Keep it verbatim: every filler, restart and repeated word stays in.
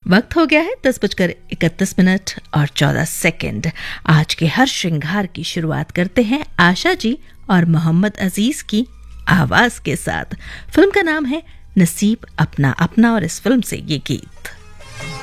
वक्त हो गया है दस बजकर इकतीस मिनट और चौदह सेकंड। आज के हर श्रृंगार की शुरुआत करते हैं आशा जी और मोहम्मद अजीज की आवाज के साथ। फिल्म का नाम है नसीब अपना अपना और इस फिल्म से ये गीत।